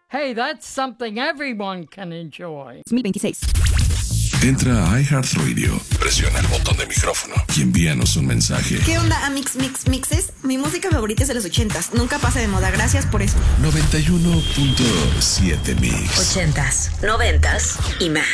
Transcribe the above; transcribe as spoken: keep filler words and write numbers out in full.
hey, that's something everyone can enjoy. dos mil veintiséis. Entra a iHeartRadio, presiona el botón de micrófono y envíanos un mensaje. ¿Qué onda, Amix Mix Mixes? Mi música favorita es de los ochentas. Nunca pasa de moda. Gracias por eso. noventa y uno punto siete Mix. Ochentas, noventas y más.